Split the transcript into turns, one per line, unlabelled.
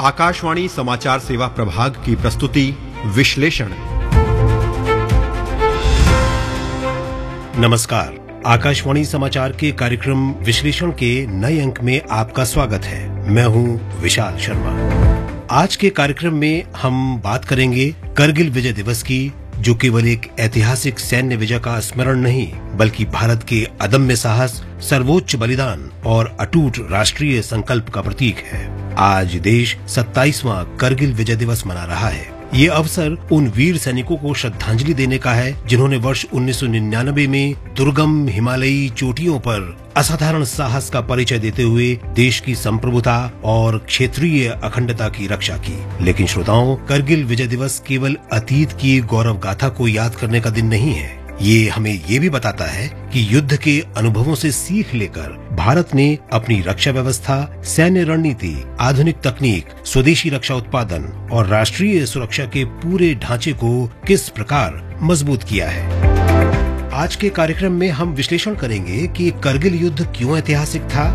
आकाशवाणी समाचार सेवा प्रभाग की प्रस्तुति विश्लेषण।
नमस्कार, आकाशवाणी समाचार के कार्यक्रम विश्लेषण के नए अंक में आपका स्वागत है। मैं हूं विशाल शर्मा। आज के कार्यक्रम में हम बात करेंगे करगिल विजय दिवस की, जो केवल एक ऐतिहासिक सैन्य विजय का स्मरण नहीं, बल्कि भारत के अदम्य साहस, सर्वोच्च बलिदान और अटूट राष्ट्रीय संकल्प का प्रतीक है। आज देश 27वां करगिल विजय दिवस मना रहा है। ये अवसर उन वीर सैनिकों को श्रद्धांजलि देने का है जिन्होंने वर्ष 1999 में दुर्गम हिमालयी चोटियों पर असाधारण साहस का परिचय देते हुए देश की संप्रभुता और क्षेत्रीय अखंडता की रक्षा की। लेकिन श्रोताओं, करगिल विजय दिवस केवल अतीत की गौरव गाथा को याद करने का दिन नहीं है। ये हमें ये भी बताता है कि युद्ध के अनुभवों से सीख लेकर भारत ने अपनी रक्षा व्यवस्था, सैन्य रणनीति, आधुनिक तकनीक, स्वदेशी रक्षा उत्पादन और राष्ट्रीय सुरक्षा के पूरे ढांचे को किस प्रकार मजबूत किया है। आज के कार्यक्रम में हम विश्लेषण करेंगे कि करगिल युद्ध क्यों ऐतिहासिक था,